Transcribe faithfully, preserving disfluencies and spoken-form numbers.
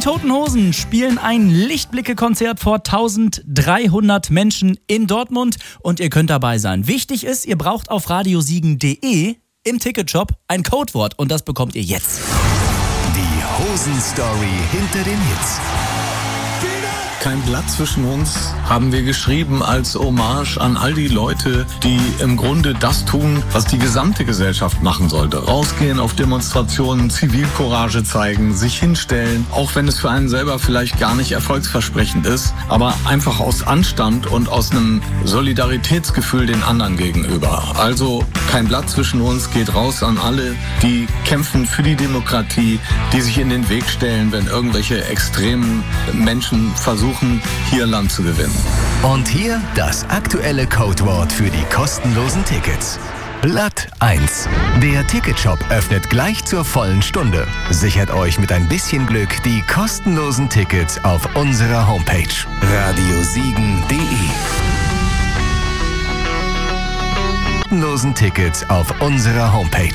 Toten Hosen spielen ein Lichtblicke-Konzert vor eintausenddreihundert Menschen in Dortmund und ihr könnt dabei sein. Wichtig ist, ihr braucht auf radiosiegen punkt de im Ticketshop ein Codewort und das bekommt ihr jetzt. Die Hosen-Story hinter den Hits. Kein Blatt zwischen uns haben wir geschrieben als Hommage an all die Leute, die im Grunde das tun, was die gesamte Gesellschaft machen sollte. Rausgehen auf Demonstrationen, Zivilcourage zeigen, sich hinstellen, auch wenn es für einen selber vielleicht gar nicht erfolgsversprechend ist, aber einfach aus Anstand und aus einem Solidaritätsgefühl den anderen gegenüber. Also kein Blatt zwischen uns geht raus an alle, die kämpfen für die Demokratie, die sich in den Weg stellen, wenn irgendwelche extremen Menschen versuchen, hier Land zu gewinnen. Und hier das aktuelle Codewort für die kostenlosen Tickets. Blatt eins. Der Ticketshop öffnet gleich zur vollen Stunde. Sichert euch mit ein bisschen Glück die kostenlosen Tickets auf unserer Homepage radiosiegen punkt de. Kostenlosen Tickets auf unserer Homepage